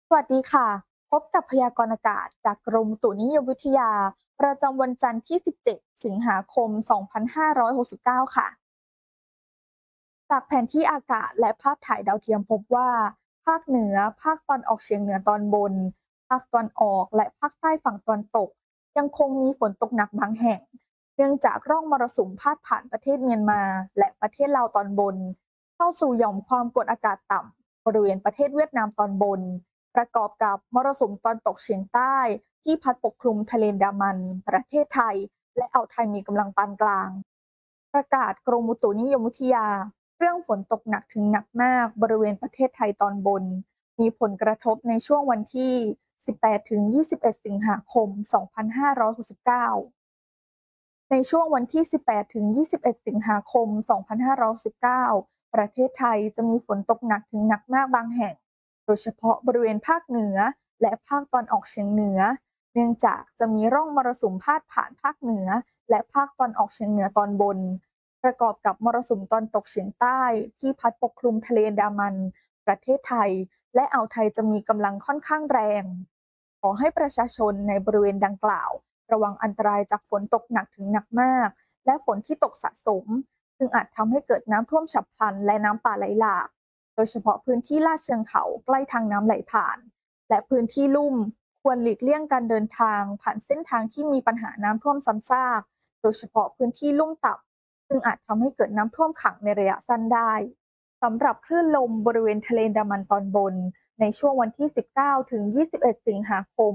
สวัสดีค่ะ พบกับพยากรณ์อากาศจากกรมอุตุนิยมวิทยาประจำวันจันทร์ที่ 17 สิงหาคม 2569 ค่ะ จากแผนที่อากาศและภาพถ่ายดาวเทียมพบว่าภาคเหนือภาคตอนออกเฉียงเหนือตอนบนภาคตอนออกและภาคใต้ฝั่งตอนตกยังคงมีฝนตกหนักบางแห่งเนื่องจากร่องมรสุมพาดผ่านประเทศเมียนมาและประเทศลาวตอนบนเข้าสู่หย่อมความกดอากาศต่ำบริเวณประเทศเวียดนามตอนบนประกอบกับมรสุมตอนตกเฉียงใต้ที่พัดปกคลุมทะเลอันดามันประเทศไทยและอ่าวไทยมีกำลังปานกลางประกาศกรมอุตุนิยมวิทยา เรื่องฝนตกหนักถึงหนักมากบริเวณประเทศไทยตอนบน มีผลกระทบในช่วงวันที่ 18-21 สิงหาคม 2569 ในช่วงวันที่ 18-21 สิงหาคม 2519 ประเทศไทยจะมีฝนตกหนักถึงหนักมากบางแห่ง โดยเฉพาะบริเวณภาคเหนือและภาคตอนออกเฉียงเหนือ เนื่องจากจะมีร่องมรสุมพาดผ่านภาคเหนือและภาคตอนออกเฉียงเหนือตอนบน ประกอบกับมรสุมตอนตกเฉียงใต้ที่พัดปกคลุมทะเลอันดามันประเทศไทยและอ่าวไทยจะมีกำลังค่อนข้างแรงขอให้ประชาชนในบริเวณดังกล่าวระวังอันตรายจากฝนตกหนักถึงหนักมากและฝนที่ตกสะสมซึ่งอาจทำให้เกิดน้ำท่วมฉับพลันและน้ำป่าไหลหลากโดยเฉพาะพื้นที่ลาดเชิงเขาใกล้ทางน้ำไหลผ่านและพื้นที่ลุ่มควรหลีกเลี่ยงการเดินทางผ่านเส้นทางที่มีปัญหาน้ำท่วมซ้ำซากโดยเฉพาะพื้นที่ลุ่มต่ำ ซึ่งอาจทำให้เกิดน้ำท่วมขังในระยะสั้นได้สำหรับคลื่นลมบริเวณทะเลอันดามันตอนบนในช่วงวันที่ 19 ถึง 21 สิงหาคม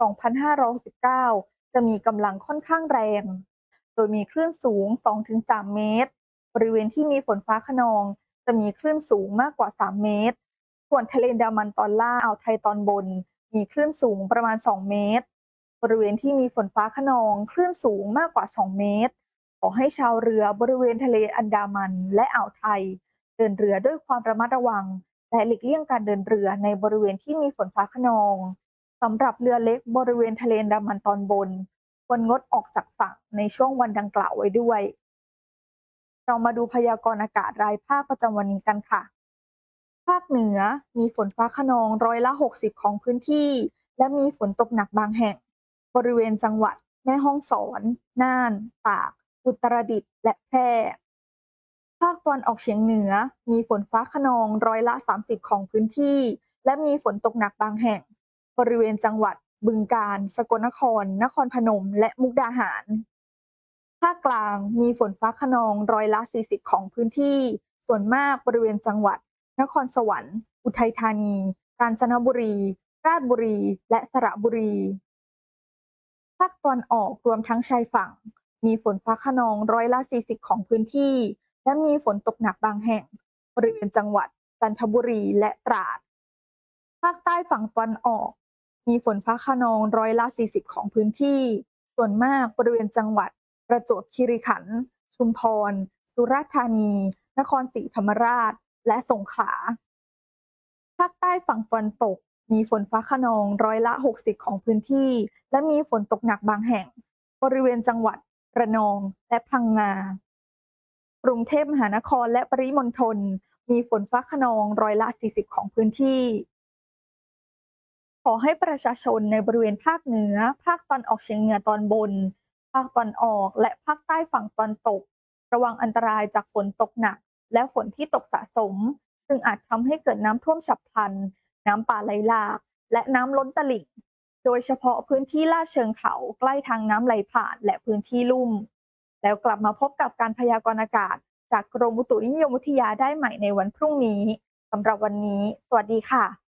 2519 จะมีกำลังค่อนข้างแรง โดยมีคลื่นสูง 2-3 เมตร บริเวณที่มีฝนฟ้าคะนองจะมีคลื่นสูงมากกว่า 3 เมตร ส่วนทะเลอันดามันตอนล่างอ่าวไทยตอนบนมีคลื่นสูงประมาณ 2 เมตร บริเวณที่มีฝนฟ้าคะนองคลื่นสูงมากกว่า 2 เมตร ขอให้ชาวเรือบริเวณทะเลอันดามันและอ่าวไทยเดินเรือด้วยความระมัดระวังและหลีกเลี่ยงการเดินเรือในบริเวณที่มีฝนฟ้าคะนองสำหรับเรือเล็กบริเวณทะเลอันดามันตอนบนควรงดออกจากฝั่งในช่วงวันดังกล่าวไว้ด้วยเรามาดูพยากรณ์อากาศรายภาคประจำวันนี้กันค่ะภาคเหนือมีฝนฟ้าคะนองร้อยละ60ของพื้นที่และมีฝนตกหนักบางแห่งบริเวณจังหวัดแม่ฮ่องสอนน่านตาก อุตรดิตถ์และแพร่ ภาคตะวันออกเฉียงเหนือมีฝนฟ้าคะนองร้อยละ30ของพื้นที่และมีฝนตกหนักบางแห่งบริเวณจังหวัดบึงกาฬสกลนครนครพนมและมุกดาหารภาคกลางมีฝนฟ้าคะนองร้อยละ40ของพื้นที่ส่วนมากบริเวณจังหวัดนครสวรรค์อุทัยธานีกาญจนบุรีราชบุรีและสระบุรี ภาคตะวันออกรวมทั้งชายฝั่งมีฝนฟ้าคะนองร้อยละ40ของพื้นที่และมีฝนตกหนักบางแห่งบริเวณจังหวัดจันทบุรีและตราดภาคใต้ฝั่งตะวันออกมีฝนฟ้าคะนองร้อยละ40ของพื้นที่ส่วนมากบริเวณจังหวัดประจวบคีรีขันธ์ชุมพรสุราษฎร์ธานีนครศรีธรรมราชและสงขลา ภาคใต้ฝั่งตะวันตกมีฝนฟ้าคะนองร้อยละ60ของพื้นที่และมีฝนตกหนักบางแห่งบริเวณจังหวัดระนองและพังงากรุงเทพมหานครและปริมณฑลมีฝนฟ้าคะนองร้อยละ40ของพื้นที่ขอให้ประชาชนในบริเวณภาคเหนือภาคตอนออกเฉียงเหนือตอนบนภาคตอนออกและภาคใต้ฝั่งตอนตกระวังอันตรายจากฝนตกหนักและฝนที่ตกสะสมซึ่งอาจทำให้เกิดน้ำท่วมฉับพลันน้ำป่าไหลหลากและน้ำล้นตลิ่งโดยเฉพาะพื้นที่ลาดเชิงเขาใกล้ทางน้ำไหลผ่านและพื้นที่ลุ่มแล้วกลับมาพบกับการพยากรณ์อากาศจากกรมอุตุนิยมวิทยาได้ใหม่ในวันพรุ่งนี้สำหรับวันนี้สวัสดีค่ะ